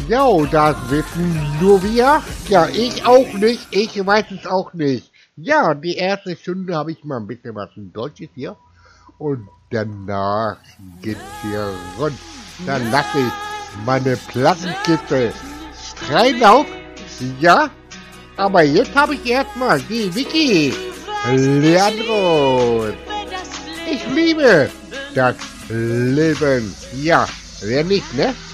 Ja, das wissen nur wir. Ja, ich auch nicht. Ich weiß es auch nicht. Ja, die erste Stunde habe ich mal ein bisschen was in Deutsches hier. Und danach geht's hier rund. Dann lasse ich meine Plattenkiste strahlen auf. Ja, aber jetzt habe ich erstmal die Vicky Leandros. Ich liebe das Leben. Ja, wer nicht, ne?